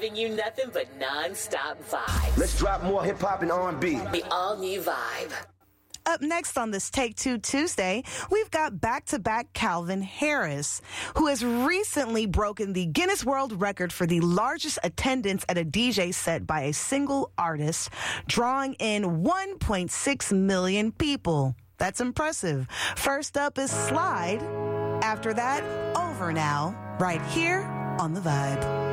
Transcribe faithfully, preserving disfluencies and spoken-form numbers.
giving you nothing but non-stop vibes. Let's drop more hip-hop and R and B. The all-new Vibe. Up next on this Take Two Tuesday, we've got back-to-back Calvin Harris, who has recently broken the Guinness World Record for the largest attendance at a D J set by a single artist, drawing in one point six million people. That's impressive. First up is Slide. After that, Over Now, right here on The Vibe.